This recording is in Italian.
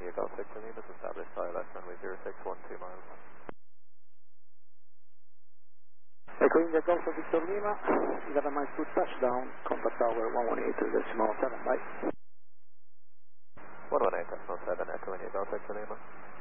you Golf Victor Lima to establish flight left runway 0612 miles. Echo India Golf Victor Lima, 11 miles to touchdown, contact tower 118.7, bye. 118.7, Echo India Golf Victor Lima.